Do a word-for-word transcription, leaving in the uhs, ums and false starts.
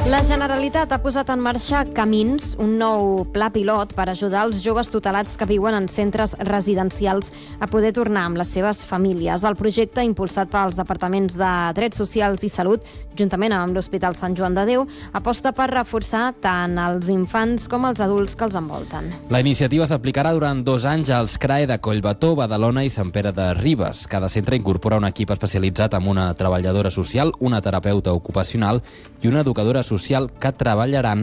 La Generalitat ha posat en marxa Camins, un nou pla pilot per ajudar els joves tutelats que viuen en centres residencials a poder tornar amb les seves famílies. El projecte, impulsat pels departaments de Drets Socials i Salut, juntament amb l'Hospital Sant Joan de Déu, aposta per reforçar tant els infants com els adults que els envolten. La iniciativa s'aplicarà durant dos anys als C R A E de Collbató, Badalona i Sant Pere de Ribes. Cada centre incorpora un equip especialitzat amb una treballadora social, una terapeuta ocupacional i una educadora social social que treballaran